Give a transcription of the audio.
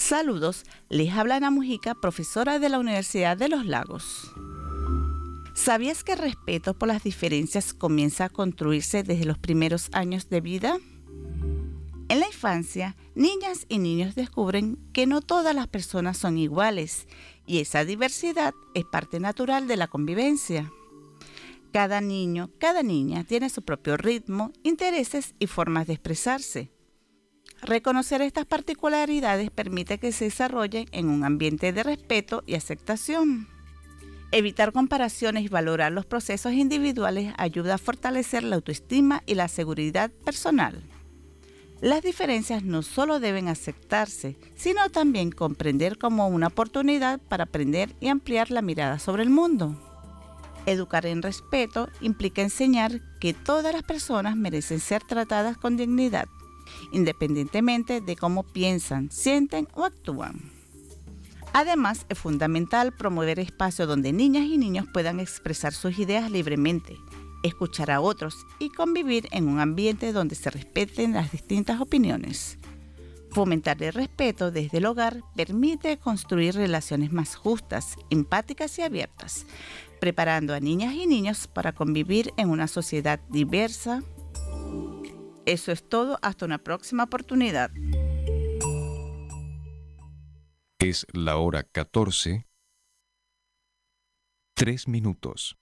Saludos, les habla Ana Mujica, profesora de la Universidad de los Lagos. ¿Sabías que el respeto por las diferencias comienza a construirse desde los primeros años de vida? En la infancia, niñas y niños descubren que no todas las personas son iguales y esa diversidad es parte natural de la convivencia. Cada niño, cada niña tiene su propio ritmo, intereses y formas de expresarse. Reconocer estas particularidades permite que se desarrollen en un ambiente de respeto y aceptación. Evitar comparaciones y valorar los procesos individuales ayuda a fortalecer la autoestima y la seguridad personal. Las diferencias no solo deben aceptarse, sino también comprender como una oportunidad para aprender y ampliar la mirada sobre el mundo. Educar en respeto implica enseñar que todas las personas merecen ser tratadas con dignidad, independientemente de cómo piensan, sienten o actúan. Además, es fundamental promover espacios donde niñas y niños puedan expresar sus ideas libremente, escuchar a otros y convivir en un ambiente donde se respeten las distintas opiniones. Fomentar el respeto desde el hogar permite construir relaciones más justas, empáticas y abiertas, preparando a niñas y niños para convivir en una sociedad diversa. Eso es todo, hasta una próxima oportunidad. Es la hora 14:03.